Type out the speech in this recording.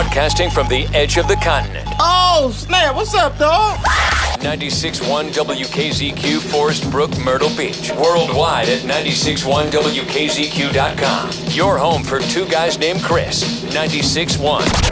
Broadcasting from the edge of the continent. Oh, snap. What's up, dog? 96.1 WKZQ, Forest Brook, Myrtle Beach. Worldwide at 96.1WKZQ.com. Your home for two guys named Chris. 96.1.